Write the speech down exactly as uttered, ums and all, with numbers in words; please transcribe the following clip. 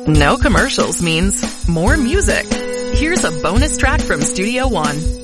No commercials means more music. Here's a bonus track from Studio One.